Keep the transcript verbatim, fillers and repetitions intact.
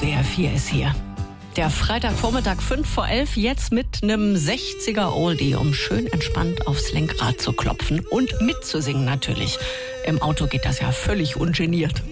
S W R vier ist hier. Der Freitagvormittag fünf vor elf, jetzt mit einem sechziger Oldie, um schön entspannt aufs Lenkrad zu klopfen und mitzusingen natürlich. Im Auto geht das ja völlig ungeniert.